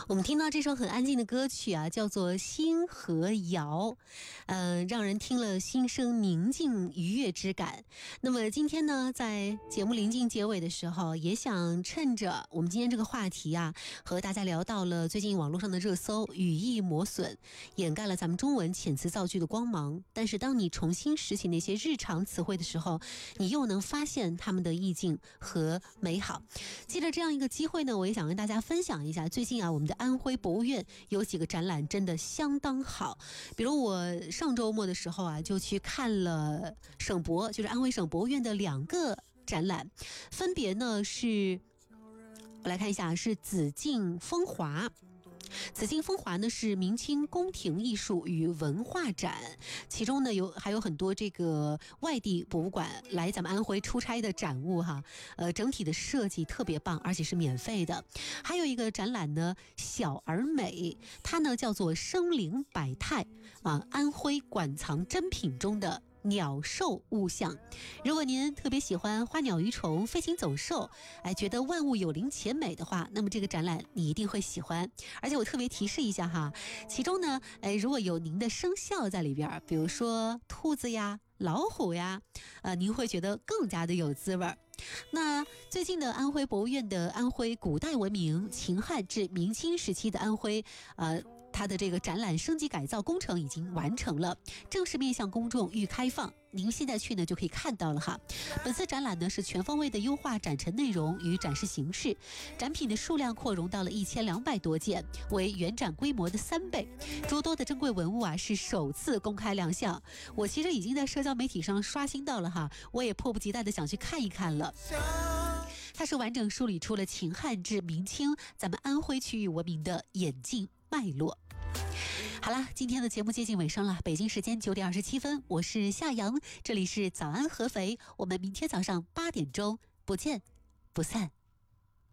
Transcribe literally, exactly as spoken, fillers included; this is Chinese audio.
我们听到这首很安静的歌曲啊，叫做《星河谣》，呃，让人听了心生宁静愉悦之感。那么今天呢，在节目临近结尾的时候，也想趁着我们今天这个话题啊，和大家聊到了最近网络上的热搜语义磨损，掩盖了咱们中文遣词造句的光芒。但是当你重新拾起那些日常词汇的时候，你又能发现它们的意境和美好。借着这样一个机会呢，我也想跟大家分享一下，最近啊，我们的安徽博物院有几个展览真的相当好。比如我上周末的时候啊，就去看了省博，就是安徽省博物院的两个展览，分别呢是，我来看一下，是紫禁风华。紫禁风华呢是明清宫廷艺术与文化展，其中呢有还有很多这个外地博物馆来咱们安徽出差的展物哈，呃，整体的设计特别棒，而且是免费的。还有一个展览呢，小而美，它呢叫做生灵百态啊，安徽馆藏珍品中的鸟兽物象。如果您特别喜欢花鸟鱼虫、飞禽走兽，哎，觉得万物有灵且美的话，那么这个展览你一定会喜欢。而且我特别提示一下哈，其中呢，哎，如果有您的生肖在里边，比如说兔子呀、老虎呀，呃，您会觉得更加的有滋味。那最近的安徽博物院的安徽古代文明秦汉至明清时期的安徽，呃。它的这个展览升级改造工程已经完成了，正式面向公众预开放。您现在去呢就可以看到了哈。本次展览呢是全方位的优化展陈内容与展示形式，展品的数量扩容到了一千两百多件，为原展规模的三倍。诸多的珍贵文物啊是首次公开亮相，我其实已经在社交媒体上刷新到了哈，我也迫不及待的想去看一看了。它是完整梳理出了秦汉至明清咱们安徽区域文明的演进脉络。好了，今天的节目接近尾声了，北京时间九点二十七分，我是夏阳，这里是早安合肥，我们明天早上八点钟不见不散。